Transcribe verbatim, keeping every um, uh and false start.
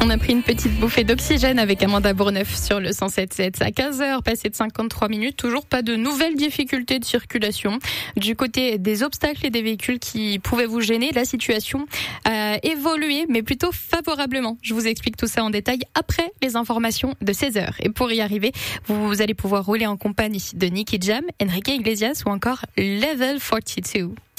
On a pris une petite bouffée d'oxygène avec Amanda Bourneuf sur le cent sept virgule sept. À quinze heures, passé de cinquante-trois minutes, toujours pas de nouvelles difficultés de circulation. Du côté des obstacles et des véhicules qui pouvaient vous gêner, la situation a évolué, mais plutôt favorablement. Je vous explique tout ça en détail après les informations de seize heures. Et pour y arriver, vous allez pouvoir rouler en compagnie de Nicky Jam, Enrique Iglesias ou encore Level quarante-deux.